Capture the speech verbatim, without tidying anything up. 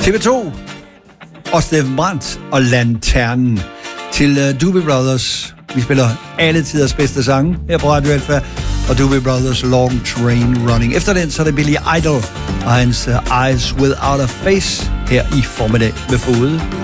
T V to og Steffen Brandt og Lanternen til uh, Doobie Brothers. Vi spiller alle tiders bedste sange her på Radio Alpha, og Doobie Brothers Long Train Running. Efter den så er det Billy Idol og hans uh, Eyes Without a Face her i formiddag med Fode.